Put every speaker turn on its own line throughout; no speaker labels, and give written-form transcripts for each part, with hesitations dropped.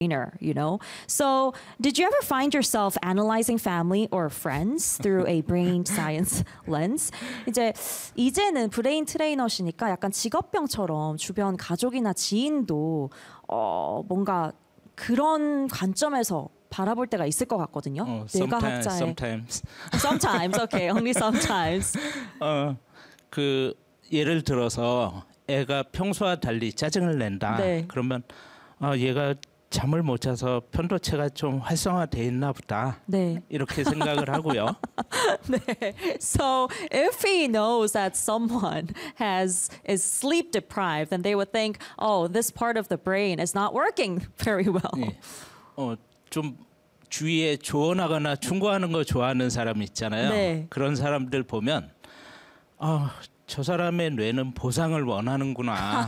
you know? So, did you ever find yourself analyzing family or friends through a brain science lens? 이제는 브레인 트레이너시니까 약간 직업병처럼 주변 가족이나 지인도 뭔가 그런 관점에서 바라볼 때가 있을 것 같거든요. Sometimes, okay, only sometimes.
그 예를 들어서 애가 평소와 달리 짜증을 낸다.
네.
그러면 얘가 잠을 못 자서 편도체가 좀 활성화돼 있나 보다.
네.
이렇게 생각을 하고요.
네. So if he knows that someone is sleep deprived, then they would think, oh, this part of the brain is not working very well.
네. 좀 주위에 조언하거나 충고하는 거 좋아하는 사람 있잖아요.
네.
그런 사람들 보면 저 사람의 뇌는 보상을 원하는구나.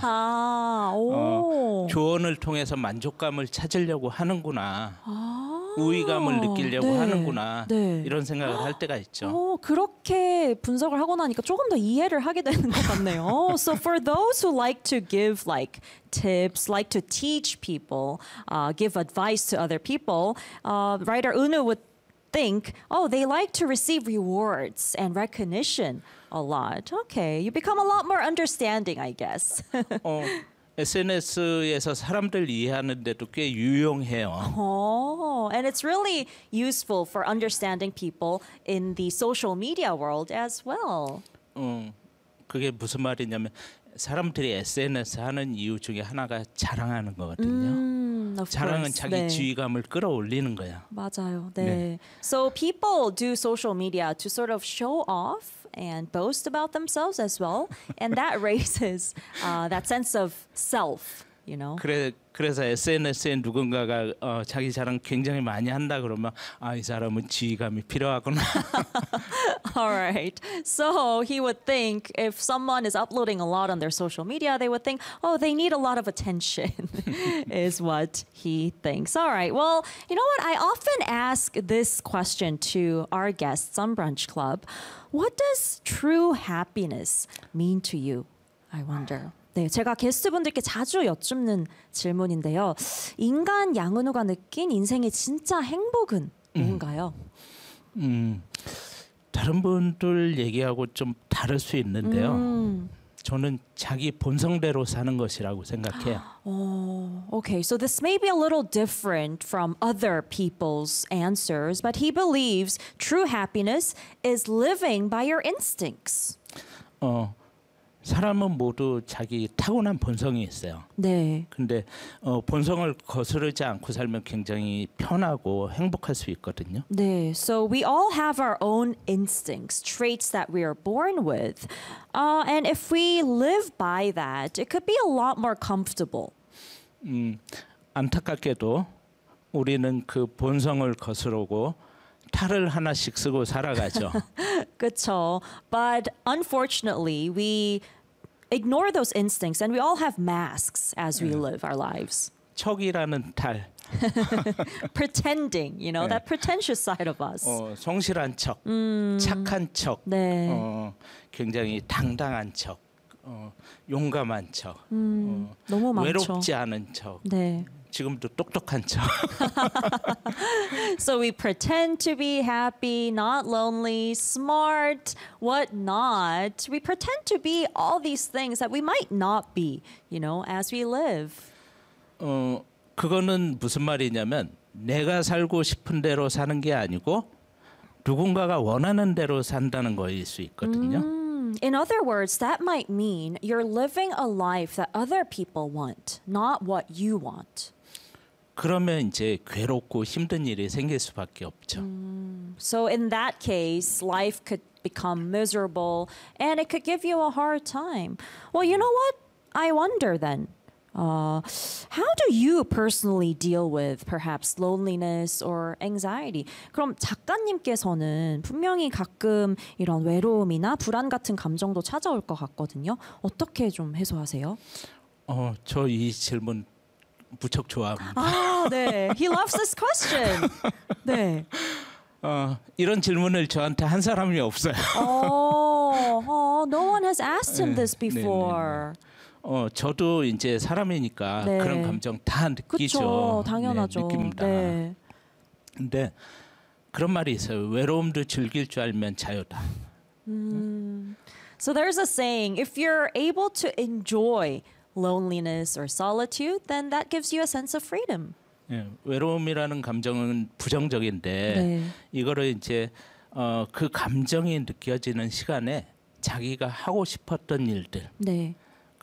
조언을 통해서 만족감을 찾으려고 하는구나. 우위감을 느끼려고 하는구나.
네.
이런 생각을 할 때가 있죠.
그렇게 분석을 하고 나니까 조금 더 이해를 하게 되는 것 같네요. So for those who like to give like tips, like to teach people, give advice to other people, writer Unu would think, they like to receive rewards and recognition a lot. Okay, you become a lot more understanding, I guess.
SNS에서 사람들 이해하는데도 꽤 유용해요.
And it's really useful for understanding people in the social media world as well.
그게 무슨 말이냐면 사람들이 SNS 하는 이유 중에 하나가 자랑하는 거거든요. 자랑은 자기 지위감을 끌어올리는 거야.
맞아요. 네. So people do social media to sort of show off and boast about themselves as well, and that raises that sense of self. You know.
그래서 SNS에 누군가가 자기 자랑 굉장히 많이 한다 그러면 이 사람은 지위감이 필요하구나.
All right. So he would think if someone is uploading a lot on their social media, they would think, they need a lot of attention, is what he thinks. All right. Well, you know what? I often ask this question to our guests on Brunch Club. What does true happiness mean to you? I wonder. 네, 제가 게스트분들께 자주 여쭙는 질문인데요. 인간 양은우가 느낀 인생의 진짜 행복은 뭔가요?
다른 분들 얘기하고 좀 다를 수 있는데요. 저는 자기 본성대로 사는 것이라고 생각해요.
Okay, so this may be a little different from other people's answers, but he believes true happiness is living by your instincts.
사람은 모두 자기 타고난 본성이 있어요.
네.
근데 본성을 거스르지 않고 살면 굉장히 편하고 행복할 수 있거든요.
네. So we all have our own instincts, traits that we are born with. And if we live by that, it could be a lot more comfortable.
안타깝게도 우리는 그 본성을 거스르고 탈을 하나씩 쓰고 살아가죠.
그렇죠. But unfortunately, we ignore those instincts and we all have masks as we live our lives.
척이라는 탈.
Pretending, that pretentious side of us.
성실한 척, 착한 척,
네.
굉장히 당당한 척, 용감한 척,
너무 많죠.
외롭지 않은 척.
네.
지금도 똑똑한 척.
So we pretend to be happy, not lonely, smart, whatnot. We pretend to be all these things that we might not be, as we live.
그거는 무슨 말이냐면 내가 살고 싶은 대로 사는 게 아니고 누군가가 원하는 대로 산다는 거일 수 있거든요.
In other words, that might mean you're living a life that other people want, not what you want.
그러면 이제 괴롭고 힘든 일이 생길 수밖에 없죠.
So in that case, life could become miserable and it could give you a hard time. Well, you know what? I wonder then. How do you personally deal with perhaps loneliness or anxiety? 그럼 작가님께서는 분명히 가끔 이런 외로움이나 불안 같은 감정도 찾아올 것 같거든요. 어떻게 좀 해소하세요?
저 이 질문 무척 좋아합니다.
네. He loves this question. 네.
이런 질문을 저한테 한 사람이 없어요.
No one has asked him this before.
저도 이제 사람이니까
네.
그런 감정 다 느끼죠.
그렇죠. 당연하죠.
네, 느낍니다.
네.
근데 그런 말이 있어요. 외로움도 즐길 줄 알면 자유다.
So there's a saying, if you're able to enjoy loneliness or solitude, then that gives you a sense of freedom.
예, 외로움이라는 감정은 부정적인데
네.
이거를 이제 그 감정이 느껴지는 시간에 자기가 하고 싶었던 일들
네.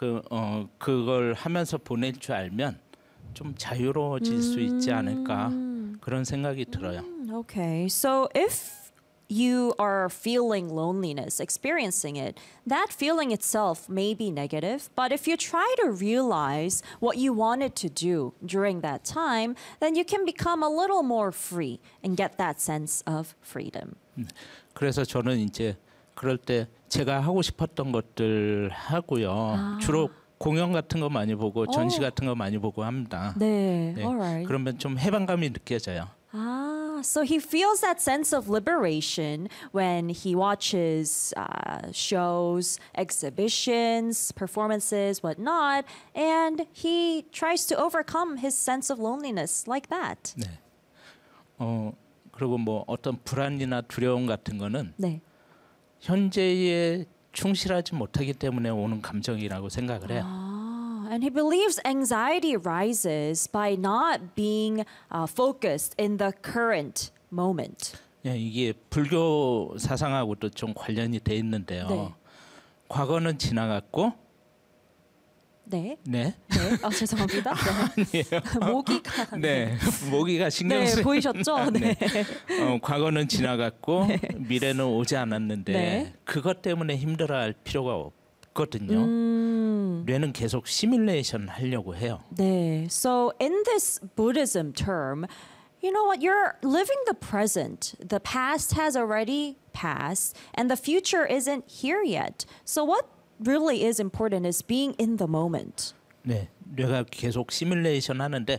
그걸 하면서 보낼 줄 알면 좀 자유로워질 수 있지 않을까 그런 생각이 들어요.
Okay. So if you are feeling loneliness, experiencing it, that feeling itself may be negative, but if you try to realize what you wanted to do during that time, then you can become a little more free and get that sense of freedom.
그래서 저는 이제 그럴 때 제가 하고 싶었던 것들 하고요. 주로 공연 같은 거 많이 보고 전시 같은 거 많이 보고 합니다.
네.
네,
Alright.
그러면 좀 해방감이 느껴져요.
So he feels that sense of liberation when he watches shows, exhibitions, performances, whatnot, and he tries to overcome his sense of loneliness like that.
네. 그리고 뭐 어떤 불안이나 두려움 같은 거는
네.
현재에 충실하지 못하기 때문에 오는 감정이라고 생각을 해요.
And he believes anxiety rises by not being focused in the current moment.
예, 이게 불교 사상하고도 좀 관련이 돼 있는데요.
네.
과거는 지나갔고,
네.
네,
네. 죄송합니다. 네. 모기가
네, 모기가 신경
네,
쓰.
보이셨죠? 네.
과거는 지나갔고 미래는 오지 않았는데
네.
그것 때문에 힘들어할 필요가 없거든요. 뇌는 계속 시뮬레이션 하려고 해요.
네. So in this Buddhism term, you know what? You're living the present. The past has already passed, and the future isn't here yet. So what really is important is being in the moment.
네, 뇌가 계속 시뮬레이션 하는데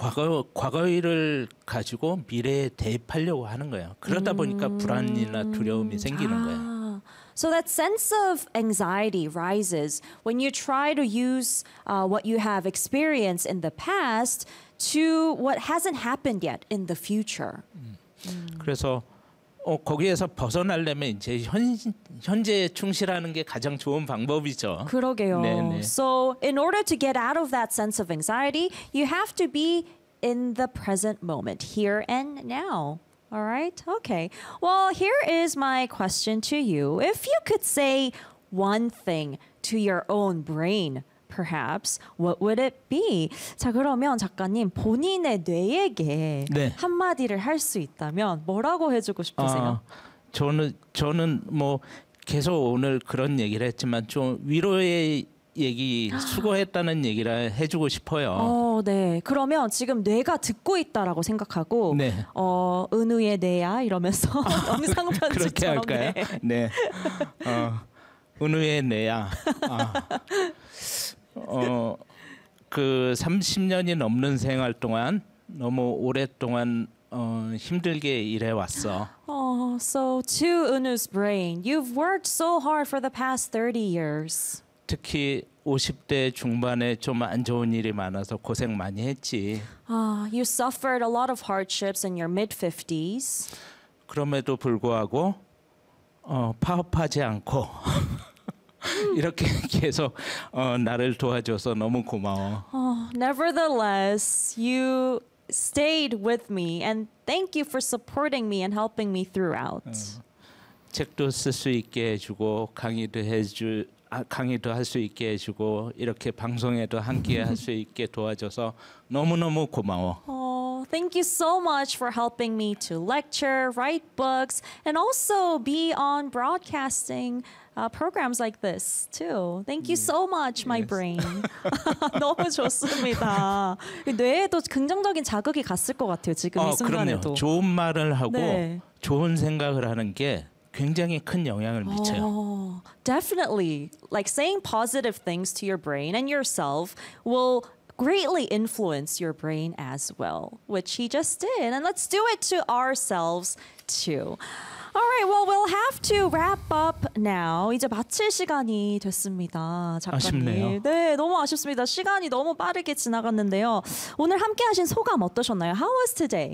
과거를 가지고 미래에 대입하려고 하는 거예요. 그러다 보니까 불안이나 두려움이 생기는 거예요.
So that sense of anxiety rises when you try to use what you have experienced in the past to what hasn't happened yet in the future.
그래서 거기에서 벗어나려면 이제 현재에 충실하는 게 가장 좋은 방법이죠.
그러게요.
네네.
So in order to get out of that sense of anxiety, you have to be in the present moment, here and now. All right? Okay. Well, here is my question to you. If you could say one thing to your own brain, perhaps, what would it be? 자, 그러면 작가님 본인의 뇌에게
네.
한마디를 할 수 있다면 뭐라고 해주고 싶으세요?
저는 뭐 계속 오늘 그런 얘기를 했지만 좀 위로의 얘기, 수고했다는 얘기를 해주고 싶어요.
네. 그러면 지금 뇌가 듣고 있다라고 생각하고
네.
은우의 뇌야 이러면서 영상
그렇게
편집처럼
할까요? 네. 은우의 뇌야. 그 30년이 넘는 생활 동안 너무 오랫동안 힘들게 일해 왔어.
So to Unu's brain, you've worked so hard for the past 30 years.
특히 50대 중반에 좀 안 좋은 일이 많아서 고생 많이 했지.
You suffered a lot of hardships in your mid-50s.
그럼에도 불구하고 파업하지 않고 이렇게 계속 나를 도와줘서 너무 고마워.
Nevertheless, you stayed with me and thank you for supporting me and helping me throughout.
책도 쓸 수 있게 해주고 강의도 할 수 있게 해주고 이렇게 방송에도 함께 할 수 있게 도와줘서 너무너무 고마워.
Thank you so much for helping me to lecture, write books, and also be on broadcasting programs like this too. Thank you so much, my brain. 너무 좋습니다. 뇌에도 긍정적인 자극이 갔을 것 같아요. 지금 이 순간에도.
그럼요. 좋은 말을 하고
네.
좋은 생각을 하는 게 굉장히 큰 영향을 미쳐요.
Definitely. Like saying positive things to your brain and yourself will greatly influence your brain as well, which he just did. And let's do it to ourselves too. Alright, well, we'll have to wrap up now. 이제 마칠 시간이 됐습니다. 작가님.
아쉽네요.
네, 너무 아쉽습니다. 시간이 너무 빠르게 지나갔는데요. 오늘 함께하신 소감 어떠셨나요? How was today?